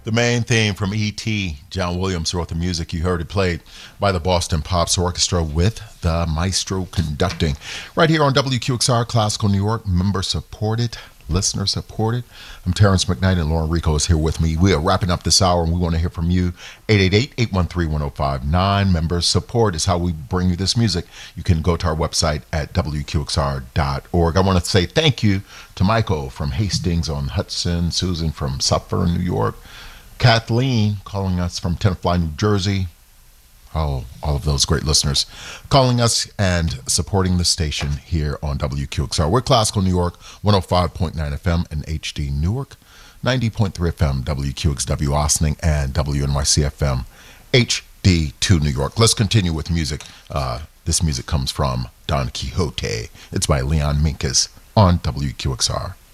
The main theme from E.T., John Williams wrote the music. You heard it played by the Boston Pops Orchestra with the maestro conducting. Right here on WQXR, Classical New York, member supported, listener supported. I'm Terrence McKnight and Lauren Rico is here with me. We are wrapping up this hour and we want to hear from you. 888-813-1059. Member support is how we bring you this music. You can go to our website at WQXR.org. I want to say thank you to Michael from Hastings on Hudson, Susan from Suffern, New York, Kathleen calling us from Tenafly, New Jersey. Oh, all of those great listeners calling us and supporting the station here on WQXR. We're Classical New York, 105.9 FM in HD Newark, 90.3 FM WQXW Ossining, and WNYC FM HD2 New York. Let's continue with music. This music comes from Don Quixote. It's by Leon Minkus on WQXR.